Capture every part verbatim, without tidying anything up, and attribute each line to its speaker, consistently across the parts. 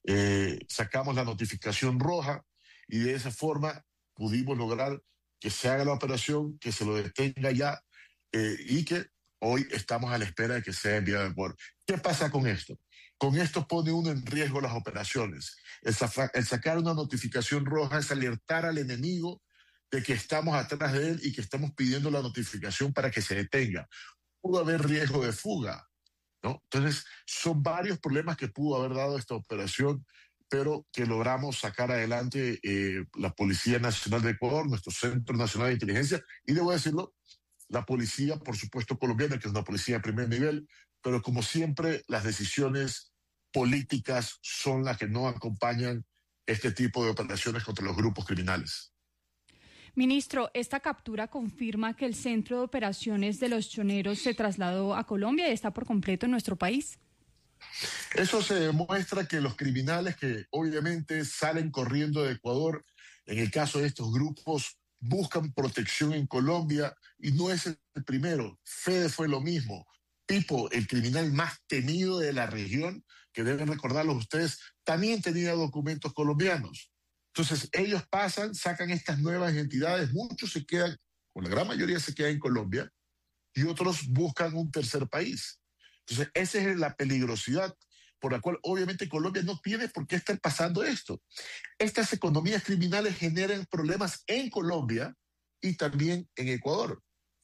Speaker 1: eh, sacamos la notificación roja y de esa forma pudimos lograr que se haga la operación, que se lo detenga ya eh, y que hoy estamos a la espera de que sea enviado a Ecuador. ¿Qué pasa con esto? Con esto pone uno en riesgo las operaciones. El, el sacar una notificación roja es alertar al enemigo de que estamos atrás de él y que estamos pidiendo la notificación para que se detenga. Pudo haber riesgo de fuga, ¿no? Entonces, son varios problemas que pudo haber dado esta operación, pero que logramos sacar adelante eh, la Policía Nacional de Ecuador, nuestro Centro Nacional de Inteligencia, y debo decirlo, la policía, por supuesto, colombiana, que es una policía de primer nivel, pero como siempre, las decisiones políticas son las que no acompañan este tipo de operaciones contra los grupos criminales.
Speaker 2: Ministro, esta captura confirma que el centro de operaciones de los choneros se trasladó a Colombia y está por completo en nuestro país.
Speaker 1: Eso se demuestra que los criminales que obviamente salen corriendo de Ecuador, en el caso de estos grupos, buscan protección en Colombia y no es el primero. Fede fue lo mismo. Pipo, el criminal más temido de la región, que deben recordarlo ustedes, también tenía documentos colombianos. Entonces ellos pasan, sacan estas nuevas entidades, muchos se quedan, o la gran mayoría se queda en Colombia y otros buscan un tercer país. Entonces esa es la peligrosidad por la cual obviamente Colombia no tiene por qué estar pasando esto. Estas economías criminales generan problemas en Colombia y también en Ecuador.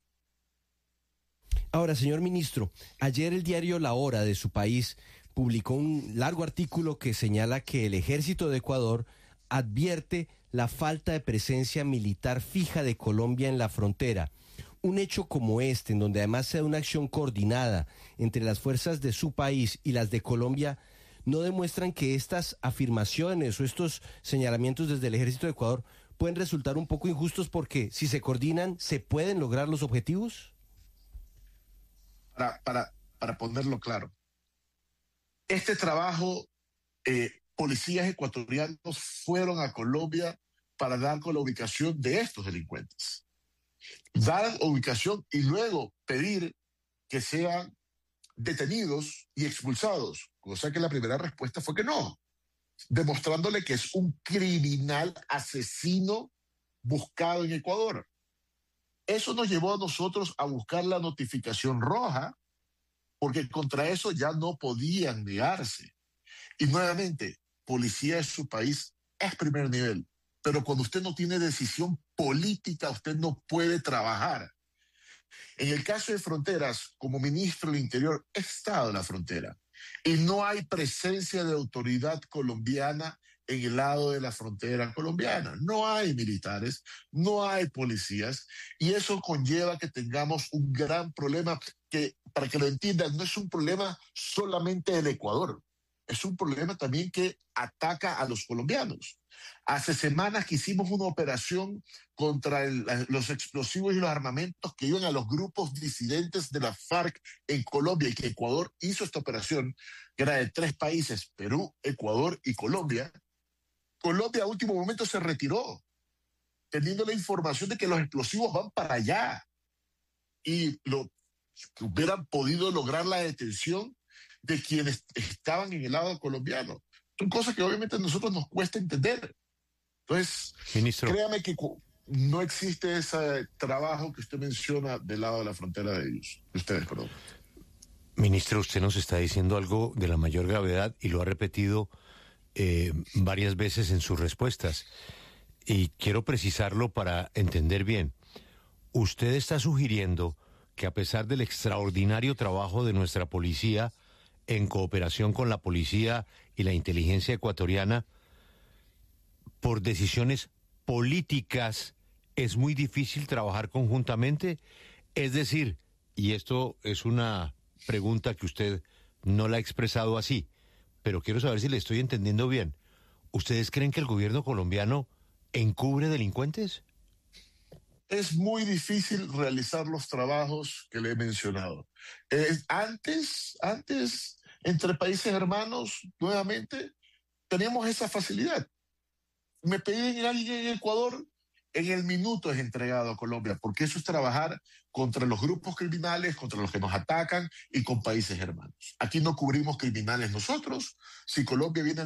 Speaker 3: Ahora, señor ministro, ayer el diario La Hora de su país publicó un largo artículo que señala que el ejército de Ecuador advierte la falta de presencia militar fija de Colombia en la frontera. Un hecho como este, en donde además se da una acción coordinada entre las fuerzas de su país y las de Colombia, ¿no demuestran que estas afirmaciones o estos señalamientos desde el ejército de Ecuador pueden resultar un poco injustos porque si se coordinan, ¿se pueden lograr los objetivos?
Speaker 1: Para, para, para ponerlo claro, este trabajo, eh, policías ecuatorianos fueron a Colombia para dar con la ubicación de estos delincuentes. Dar ubicación y luego pedir que sean detenidos y expulsados, cosa que la primera respuesta fue que no, demostrándole que es un criminal asesino buscado en Ecuador. Eso nos llevó a nosotros a buscar la notificación roja, porque contra eso ya no podían negarse. Y nuevamente, policía de su país es primer nivel, pero cuando usted no tiene decisión política, usted no puede trabajar. En el caso de fronteras, como ministro del Interior, he estado en la frontera y no hay presencia de autoridad colombiana en el lado de la frontera colombiana. No hay militares, no hay policías y eso conlleva que tengamos un gran problema que, para que lo entiendan, no es un problema solamente del Ecuador. Es un problema también que ataca a los colombianos. Hace semanas que hicimos una operación contra el, los explosivos y los armamentos que iban a los grupos disidentes de la FARC en Colombia y que Ecuador hizo esta operación, que era de tres países, Perú, Ecuador y Colombia. Colombia a último momento se retiró, teniendo la información de que los explosivos van para allá y lo, que hubieran podido lograr la detención de quienes estaban en el lado colombiano. Son cosas que obviamente a nosotros nos cuesta entender. Entonces, Ministro, créame que no existe ese trabajo que usted menciona del lado de la frontera de ellos, de ustedes, perdón.
Speaker 4: Ministro, usted nos está diciendo algo de la mayor gravedad y lo ha repetido eh, varias veces en sus respuestas. Y quiero precisarlo para entender bien. Usted está sugiriendo que a pesar del extraordinario trabajo de nuestra policía, en cooperación con la policía y la inteligencia ecuatoriana, por decisiones políticas es muy difícil trabajar conjuntamente. Es decir, y esto es una pregunta que usted no la ha expresado así, pero quiero saber si le estoy entendiendo bien. ¿Ustedes creen que el gobierno colombiano encubre delincuentes?
Speaker 1: Es muy difícil realizar los trabajos que le he mencionado. Eh, antes, antes, entre países hermanos, nuevamente, teníamos esa facilidad. Me pedían a alguien en Ecuador, en el minuto es entregado a Colombia, porque eso es trabajar contra los grupos criminales, contra los que nos atacan y con países hermanos. Aquí no cubrimos criminales nosotros. Si Colombia viene